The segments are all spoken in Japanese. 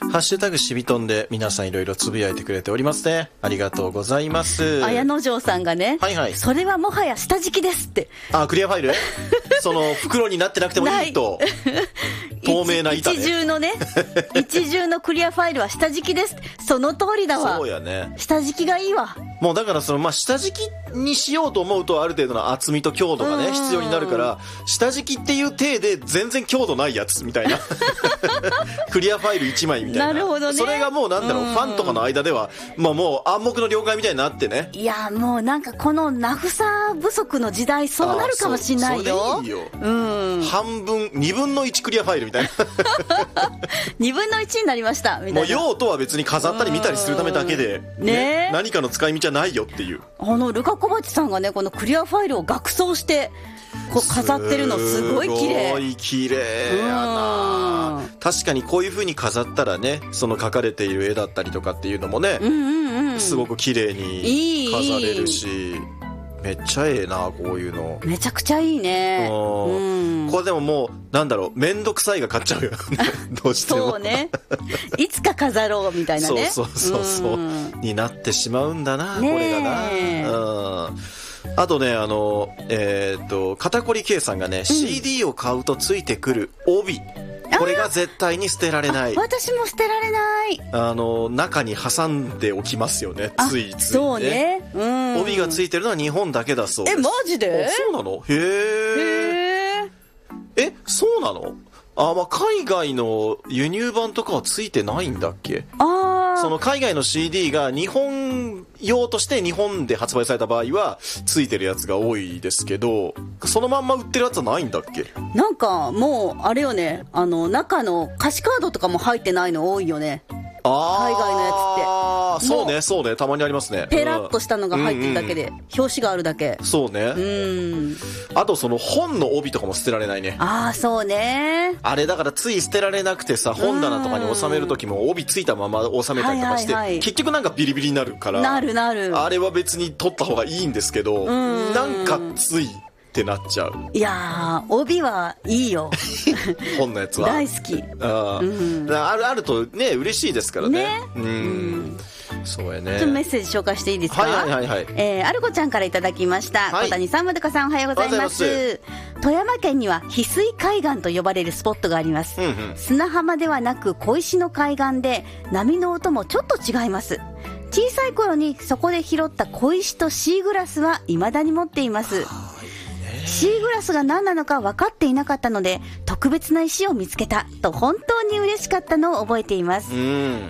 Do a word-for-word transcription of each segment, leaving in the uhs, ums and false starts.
ハッシュタグしびとんで皆さんいろいろつぶやいてくれておりますね。ありがとうございます。 綾野城さんがね、はいはい、それはもはや下敷きですって。 あ、クリアファイルその袋になってなくてもいいと透明な板ね、 一重のね一重のクリアファイルは下敷きです。その通りだわ。 そうやね、 下敷きがいいわ。 もうだからその、まあ、下敷きにしようと思うとある程度の厚みと強度がね必要になるから、下敷きっていう体で全然強度ないやつみたいなクリアファイルいちまいみたいな。 なるほどね。 それがもうなんだろう、ファンとかの間では、まあ、もう暗黙の了解みたいになってね。 いやもうなんかこの名草不足の時代そうなるかもしんないよ。 それいいよ、うん、半分にぶんのいちクリアファイルみたいなにぶんのいちになりましたみたいな。 もう用途は別に飾ったり見たりするためだけで、ねね、何かの使い道はないよっていう。 あのルカ小鉢さんがねこのクリアファイルを額装してこう飾ってるのすごい綺麗。 すごい綺麗やな。確かにこういう風に飾ったらね、その描かれている絵だったりとかっていうのもね、うんうんうん、すごく綺麗に飾れるし、いいめっちゃええな、こういうのめちゃくちゃいいね。 うん、これでももうなんだろう、めんどくさいが勝っちゃうよどうしてもそうね、いつか飾ろうみたいなねそうそうそうそう、うんになってしまうんだな、ね、これがな。うん、あとね、あの、えー、っと、肩こり K さんがね、うん、シーディー を買うとついてくる帯。これが絶対に捨てられない。 私も捨てられない。 あの、中に挟んでおきますよね。ついつい、ね。 そうね。うん。 帯がついてるのは日本だけだそうです。 え、マジで？ そうなの？へー。へー。え、そうなの？あ、まあ、海外の輸入版とかはついてないんだっけ？ああ。その海外の シーディー が日本用として日本で発売された場合はついてるやつが多いですけど、そのまんま売ってるやつはないんだっけ？ なんかもうあれよね、あの中の歌詞カードとかも入ってないの多いよね。 あ海外のやつって。 ああ、そうねそうね、たまにありますね。 ペラッとしたのが入ってるだけで、うんうん、表紙があるだけ。 そうね。うん。あとその本の帯とかも捨てられないね。 ああ、そうね。 あれだからつい捨てられなくてさ、本棚とかに収める時も帯ついたまま収めたりとかして、はいはいはい、結局なんかビリビリになるから。 なるなる。 あれは別に取った方がいいんですけど、んなんかついってなっちゃう。 いやー、帯はいいよ本のやつは大好き。 あ、うん、あるあるとね嬉しいですからね。ね、うん、うん、そうやね。 ちょっとメッセージ紹介していいですか？ はいはいはいはい。 えー、アルコちゃんからいただきました。はい、小谷さん、まどかさん、おはようございます。富山県には翡翠海岸と呼ばれるスポットがあります、うんうん、砂浜ではなく小石の海岸で波の音もちょっと違います。小さい頃にそこで拾った小石とシーグラスは未だに持っています。シーグラスが何なのか分かっていなかったので特別な石を見つけたと本当に嬉しかったのを覚えています。うん、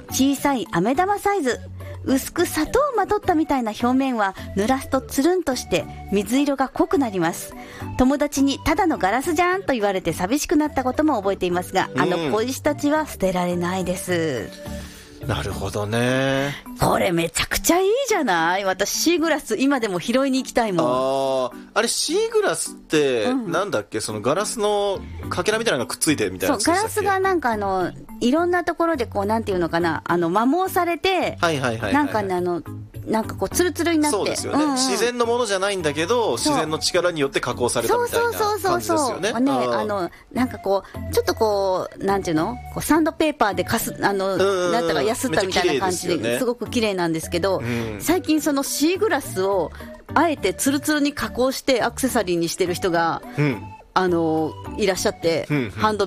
小さい飴玉サイズ、薄く砂糖をまとったみたいな表面は濡らすとつるんとして水色が濃くなります。友達にただのガラスじゃんと言われて寂しくなったことも覚えていますが、あの小石たちは捨てられないです。 なるほどね。 これめちゃくちゃいいじゃない。私シーグラス今でも拾いに行きたいもん。 ああ、あれシーグラスってなんだっけ、うん、そのガラスのかけらみたいなのがくっついてるみたいなやつでしたっけ？ そう、ガラスがなんかあのいろんなところでこうなんていうのかな、あの摩耗されて、はいはいはいはい、なんかね、あのなんかこうツルツルになって、 そうですよね、うんうん、自然のものじゃないんだけど自然の力によって加工されたみたいな感じですよね。 ね、あのなんかこうちょっとこうなんていうの、こうサンドペーパーでかすあのなんとかやすったみたいな感じですごく綺麗なんですけど、うん、最近そのシーグラスをあえてツルツルに加工してアクセサリーにしてる人が、うん、あのいらっしゃって、うんうん、ハンド